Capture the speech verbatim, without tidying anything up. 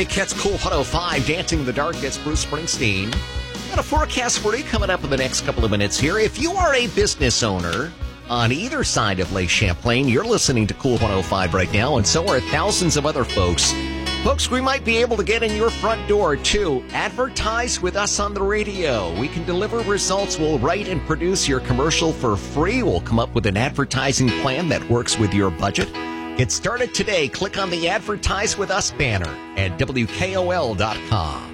Big Cat's Cool one oh five, Dancing in the Dark. That's Bruce Springsteen. Got a forecast for you coming up in the next couple of minutes here. If you are a business owner on either side of Lake Champlain, you're listening to Cool one oh five right now, and so are thousands of other folks. Folks, we might be able to get in your front door, too. Advertise with us on the radio. We can deliver results. We'll write and produce your commercial for free. We'll come up with an advertising plan that works with your budget. Get started today. Click on the Advertise with Us banner at W K O L dot com.